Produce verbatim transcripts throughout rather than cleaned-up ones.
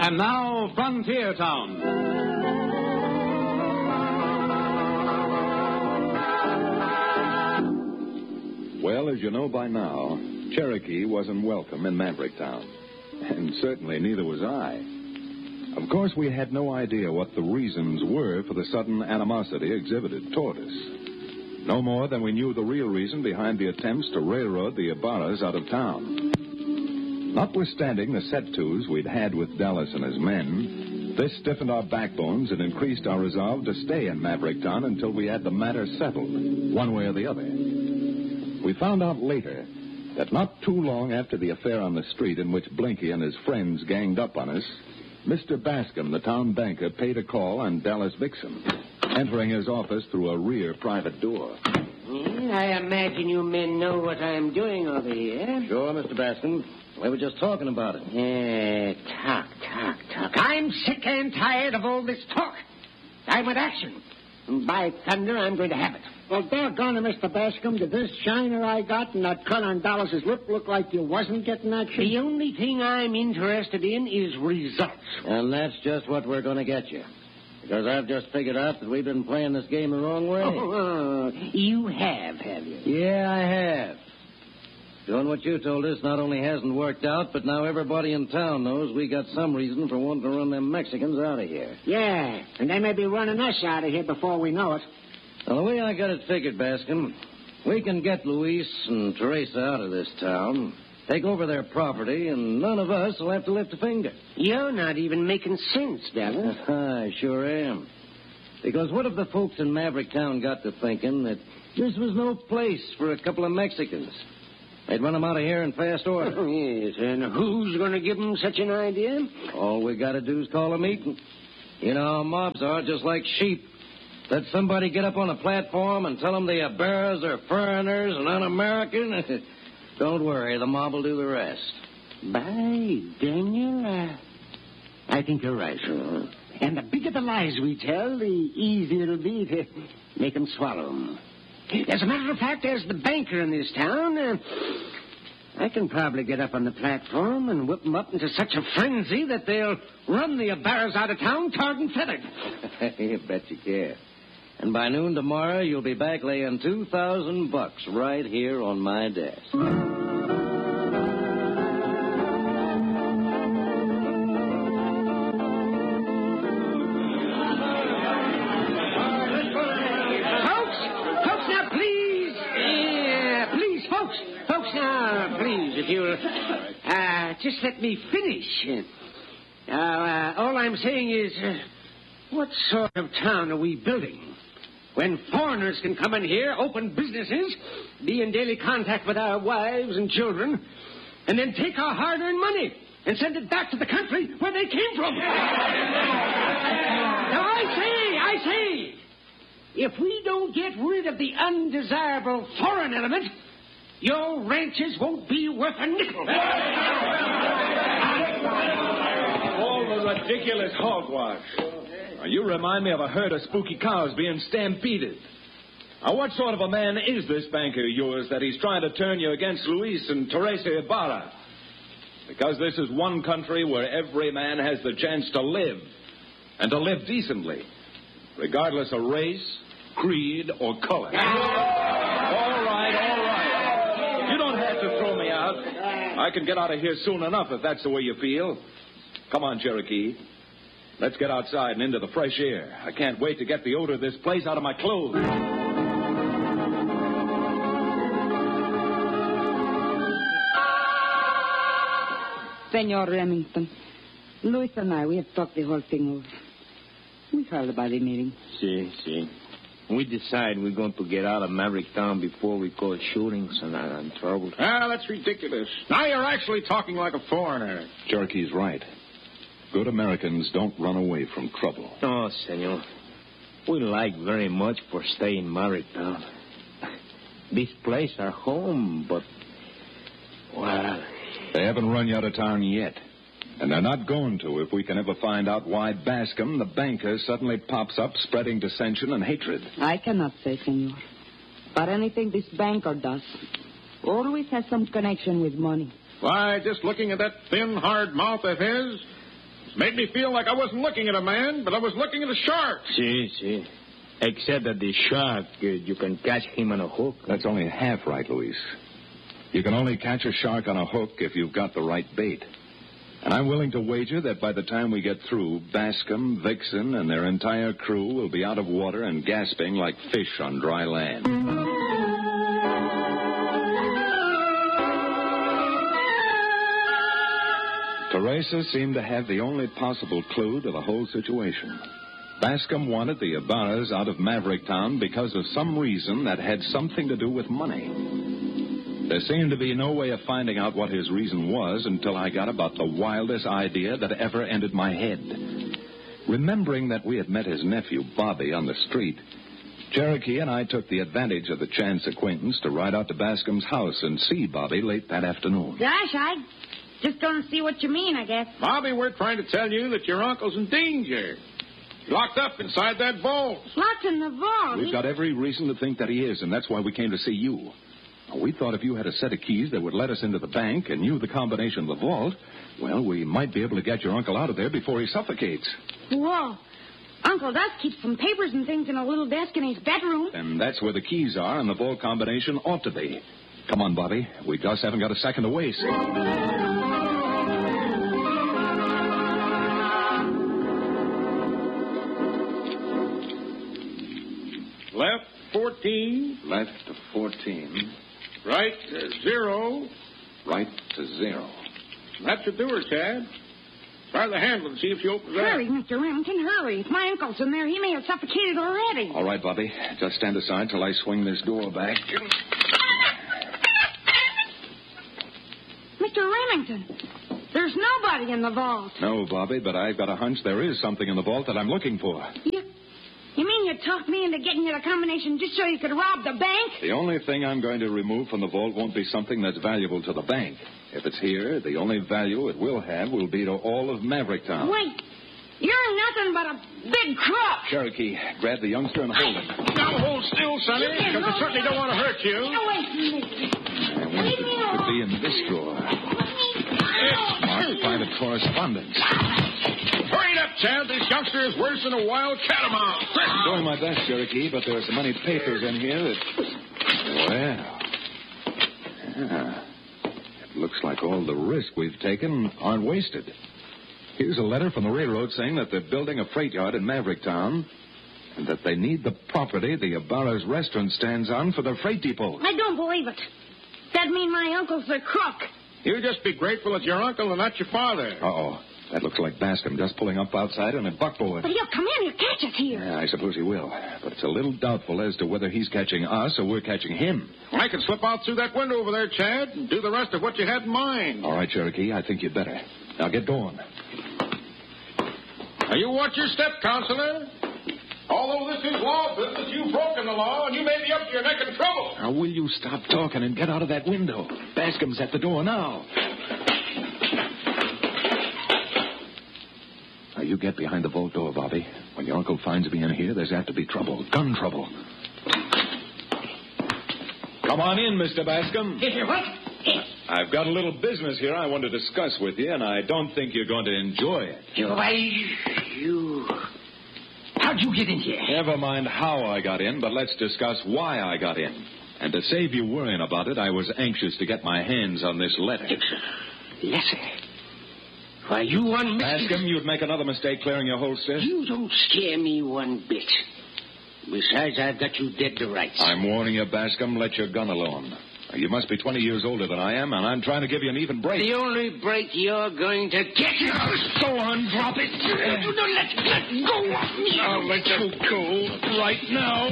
And now, Frontier Town. Well, as you know by now, Cherokee wasn't welcome in Maverick Town. And certainly neither was I. Of course, we had no idea what the reasons were for the sudden animosity exhibited toward us. No more than we knew the real reason behind the attempts to railroad the Ibarras out of town. Notwithstanding the set-tos we'd had with Dallas and his men, this stiffened our backbones and increased our resolve to stay in Maverick Town until we had the matter settled, one way or the other. We found out later that not too long after the affair on the street in which Blinky and his friends ganged up on us, Mister Bascom, the town banker, paid a call on Dallas Vixen, entering his office through a rear private door. Yeah, I imagine you men know what I'm doing over here. Sure, Mister Bascom. We were just talking about it. Yeah, talk, talk, talk. I'm sick and tired of all this talk. I want action. And by thunder, I'm going to have it. Well, doggone it, Mister Bascom. Did this shiner I got and that cut on Dallas's lip look like you wasn't getting action? The only thing I'm interested in is results. And that's just what we're going to get you. Because I've just figured out that we've been playing this game the wrong way. Oh, you have, have you? Yeah, I have. Doing what you told us not only hasn't worked out, but now everybody in town knows we got some reason for wanting to run them Mexicans out of here. Yeah, and they may be running us out of here before we know it. Well, the way I got it figured, Bascom, we can get Luis and Teresa out of this town, take over their property, and none of us will have to lift a finger. You're not even making sense, Dallas. I sure am. Because what if the folks in Maverick Town got to thinking that this was no place for a couple of Mexicans? They'd run them out of here in fast order. Oh, yes, and who's going to give them such an idea? All we got to do is call a meeting. You know how mobs are, just like sheep. Let somebody get up on a platform and tell them the Ibarras are foreigners and un-American. Don't worry, the mob will do the rest. By Daniel, uh, I think you're right, sir. And the bigger the lies we tell, the easier it'll be to make them swallow them. As a matter of fact, as the banker in this town, uh, I can probably get up on the platform and whip them up into such a frenzy that they'll run the Ibarras out of town tarred and feathered. You bet you can. And by noon tomorrow, you'll be back laying two thousand bucks right here on my desk. If you'll uh, just let me finish. Uh, uh, all I'm saying is, uh, what sort of town are we building? When foreigners can come in here, open businesses, be in daily contact with our wives and children, and then take our hard-earned money and send it back to the country where they came from. Now, I say, I say, if we don't get rid of the undesirable foreign element, your ranches won't be worth a nickel. All the ridiculous hogwash. Now, you remind me of a herd of spooky cows being stampeded. Now, what sort of a man is this banker of yours that he's trying to turn you against Luis and Teresa Ibarra? Because this is one country where every man has the chance to live, and to live decently, regardless of race, creed, or color. All right, all right. You don't have to throw me out. I can get out of here soon enough if that's the way you feel. Come on, Cherokee. Let's get outside and into the fresh air. I can't wait to get the odor of this place out of my clothes. Senor Remington, Luis and I, we have talked the whole thing over. We heard about the meeting. See, see. We decide we're going to get out of Maverick Town before we cause shootings and, uh, and trouble. Ah, that's ridiculous. Now you're actually talking like a foreigner. Cherokee's right. Good Americans don't run away from trouble. No, senor. We like very much for staying in Maverick Town. This place our home, but, well... They haven't run you out of town yet. And they're not going to if we can ever find out why Bascom, the banker, suddenly pops up spreading dissension and hatred. I cannot say, senor. But anything this banker does always has some connection with money. Why, just looking at that thin, hard mouth of his, Made me feel like I wasn't looking at a man, but I was looking at a shark. See, see. Except that the shark, uh, you can catch him on a hook. That's only half right, Luis. You can only catch a shark on a hook if you've got the right bait. And I'm willing to wager that by the time we get through, Bascom, Vixen, and their entire crew will be out of water and gasping like fish on dry land. Teresa seemed to have the only possible clue to the whole situation. Bascom wanted the Ibarras out of Maverick Town because of some reason that had something to do with money. There seemed to be no way of finding out what his reason was until I got about the wildest idea that ever entered my head. Remembering that we had met his nephew, Bobby, on the street, Cherokee and I took the advantage of the chance acquaintance to ride out to Bascom's house and see Bobby late that afternoon. Gosh, I just don't see what you mean, I guess. Bobby, we're trying to tell you that your uncle's in danger. Locked up inside that vault. Locked in the vault. We've got every reason to think that he is, and that's why we came to see you. We thought if you had a set of keys that would let us into the bank and knew the combination of the vault, well, we might be able to get your uncle out of there before he suffocates. Whoa. Uncle does keep some papers and things in a little desk in his bedroom. And that's where the keys are, and the vault combination ought to be. Come on, Bobby. We just haven't got a second to waste. Left fourteen. Left to fourteen. Right to zero. Right to zero. That should do her, Chad. Try the handle and see if she opens that. Hurry, Mister Remington, hurry. If my uncle's in there, he may have suffocated already. All right, Bobby. Just stand aside till I swing this door back. Mister Remington, there's nobody in the vault. No, Bobby, but I've got a hunch there is something in the vault that I'm looking for. You, you mean you talked me into getting you the combination just so you could rob the bank? The only thing I'm going to remove from the vault won't be something that's valuable to the bank. If it's here, the only value it will have will be to all of Maverick Town. Wait, you're nothing but a big crook. Cherokee, grab the youngster and hold him. Now hold still, Sonny, because I certainly don't want to hurt you. Get away from me. I wonder if it could be in this drawer. Marked private correspondence. Hurry it up, Chad. This youngster is worse than a wild catamount. I'm doing my best, Cherokee, but there are so many papers in here that... Well... Yeah. It looks like all the risk we've taken aren't wasted. Here's a letter from the railroad saying that they're building a freight yard in Maverick Town and that they need the property the Ibarra's restaurant stands on for their freight depot. I don't believe it. That'd mean my uncle's the crook. You just be grateful it's your uncle and not your father. Uh-oh. That looks like Bascom just pulling up outside on a buckboard. But he'll come in. He'll catch us here. Yeah, I suppose he will. But it's a little doubtful as to whether he's catching us or we're catching him. Well, I can slip out through that window over there, Chad, and do the rest of what you had in mind. All right, Cherokee, I think you'd better. Now get going. Now, you watch your step, Counselor. Although this is law business, you've broken the law, and you may be up to your neck in trouble. Now, will you stop talking and get out of that window? Bascom's at the door now. Now, you get behind the vault door, Bobby. When your uncle finds me in here, there's apt to be trouble. Gun trouble. Come on in, Mister Bascom. What? I've got a little business here I want to discuss with you, and I don't think you're going to enjoy it. You, I, you... How'd you get in here? Never mind how I got in, but let's discuss why I got in. And to save you worrying about it, I was anxious to get my hands on this letter. Letter? Why, you one... Bascom, you'd make another mistake clearing your holster. You don't scare me one bit. Besides, I've got you dead to rights. I'm warning you, Bascom, let your gun alone. You must be twenty years older than I am, and I'm trying to give you an even break. The only break you're going to get... Go on, drop it. You don't let, let go of me. I'll let you go right now.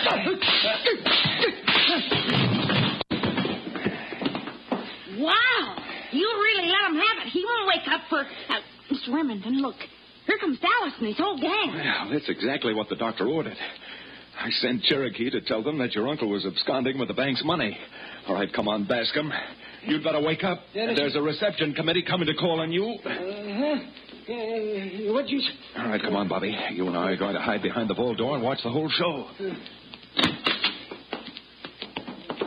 Wow. You really let him have it. He won't wake up for... Uh, Mister Remington, look. Here comes Dallas and his whole gang. Well, that's exactly what the doctor ordered. I sent Cherokee to tell them that your uncle was absconding with the bank's money. All right, come on, Bascom. You'd better wake up. There's a reception committee coming to call on you. Uh-huh. Uh, what'd you say? All right, come on, Bobby. You and I are going to hide behind the vault door and watch the whole show.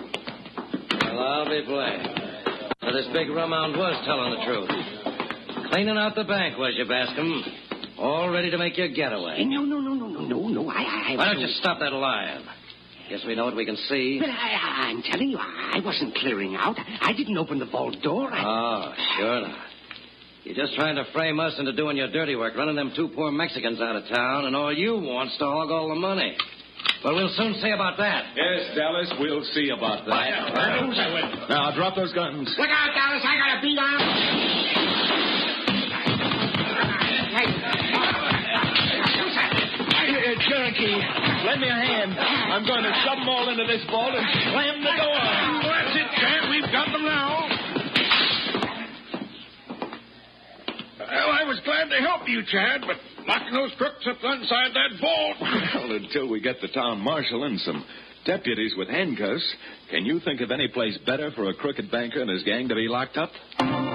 Well, I'll be blamed. Now, this big rumhound was telling the truth. Cleaning out the bank, was you, Bascom? All ready to make your getaway. No, no, no, no, no, no, no. I, I. Why don't you stop that lying? Guess we know what we can see. But I, I'm telling you, I wasn't clearing out. I didn't open the vault door. I... Oh, sure not. You're just trying to frame us into doing your dirty work, running them two poor Mexicans out of town, and all you want's to hog all the money. Well, we'll soon see about that. Yes, Dallas, we'll see about that. Now, drop those guns. Look out, Dallas. I got a beat on Here, Cherokee, lend me a hand. I'm going to shove them all into this vault and slam the door. That's it, Chad. We've got them now. Well, I was glad to help you, Chad, but locking those crooks up inside that vault. Well, until we get the town marshal and some deputies with handcuffs, can you think of any place better for a crooked banker and his gang to be locked up?